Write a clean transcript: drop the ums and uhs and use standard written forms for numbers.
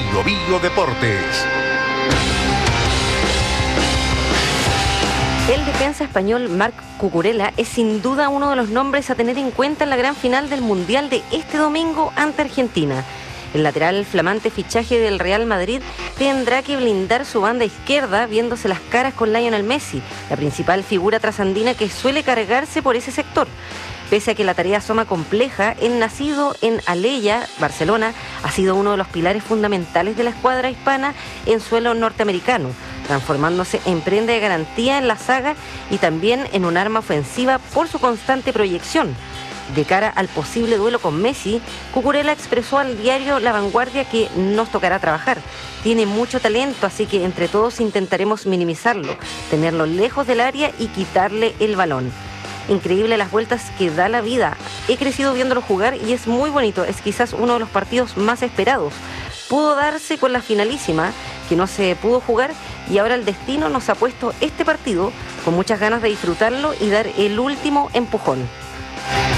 Bio Deportes. El defensa español Marc Cucurella es sin duda uno de los nombres a tener en cuenta en la gran final del Mundial de este domingo ante Argentina. El lateral flamante fichaje del Real Madrid tendrá que blindar su banda izquierda viéndose las caras con Lionel Messi, la principal figura trasandina que suele cargarse por ese sector. Pese a que la tarea asoma compleja, el nacido en Alella, Barcelona, ha sido uno de los pilares fundamentales de la escuadra hispana en suelo norteamericano, transformándose en prenda de garantía en la saga y también en un arma ofensiva por su constante proyección. De cara al posible duelo con Messi, Cucurella expresó al diario La Vanguardia que nos tocará trabajar. Tiene mucho talento, así que entre todos intentaremos minimizarlo, tenerlo lejos del área y quitarle el balón. Increíble las vueltas que da la vida. He crecido viéndolo jugar y es muy bonito. Es quizás uno de los partidos más esperados. Pudo darse con la finalísima, que no se pudo jugar, y ahora el destino nos ha puesto este partido con muchas ganas de disfrutarlo y dar el último empujón.